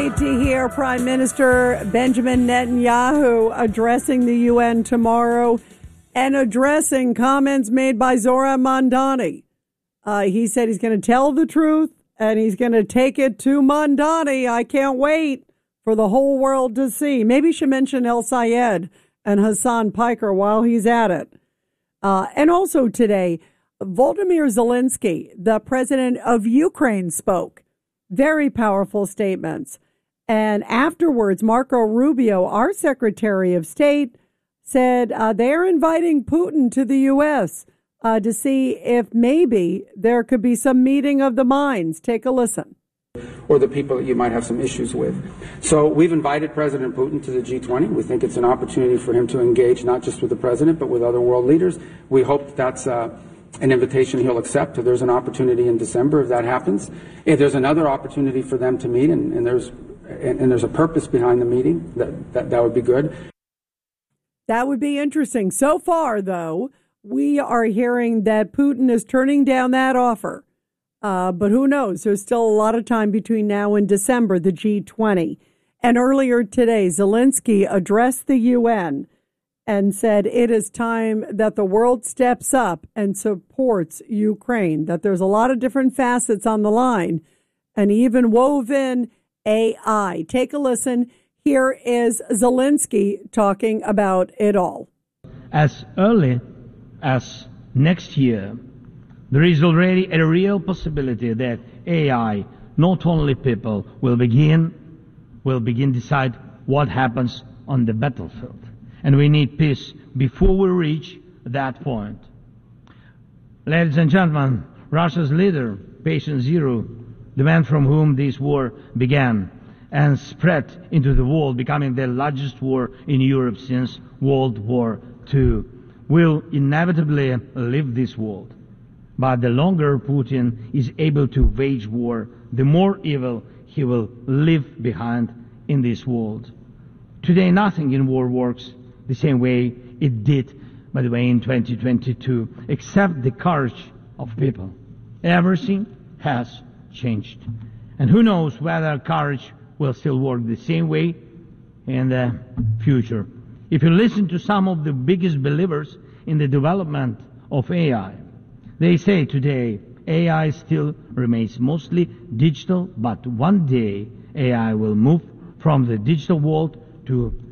To hear Prime Minister Benjamin Netanyahu addressing the UN tomorrow and addressing comments made by Zohran Mamdani. He said he's going to tell the truth and he's going to take it to Mamdani. I can't wait for the whole world to see. Maybe you should mention El Sayed and Hassan Piker while he's at it. And also today, Volodymyr Zelensky, the president of Ukraine, spoke. Very powerful statements. And afterwards, Marco Rubio, our Secretary of State, said they're inviting Putin to the U.S. To see if maybe there could be some meeting of the minds. Take a listen. Or the people that you might have some issues with. So we've invited President Putin to the G20. We think it's an opportunity for him to engage not just with the president, but with other world leaders. We hope that's an invitation he'll accept. If there's an opportunity in December, if that happens. If there's another opportunity for them to meet and there's a purpose behind the meeting, that would be good. That would be interesting. So far, though, we are hearing that Putin is turning down that offer. But who knows? There's still a lot of time between now and December, the G20. And earlier today, Zelensky addressed the UN and said it is time that the world steps up and supports Ukraine, that there's a lot of different facets on the line, and he even wove in AI. Take a listen. Here is Zelensky talking about it all. As early as next year, there is already a real possibility that AI, not only people, will begin decide what happens on the battlefield. And we need peace before we reach that point. Ladies and gentlemen, Russia's leader, patient zero, the man from whom this war began and spread into the world, becoming the largest war in Europe since World War II, will inevitably leave this world. But the longer Putin is able to wage war, the more evil he will leave behind in this world. Today, nothing in war works the same way it did, by the way, in 2022, except the courage of people. Everything has changed. And who knows whether courage will still work the same way in the future. If you listen to some of the biggest believers in the development of AI, they say today AI still remains mostly digital, but one day AI will move from the digital world to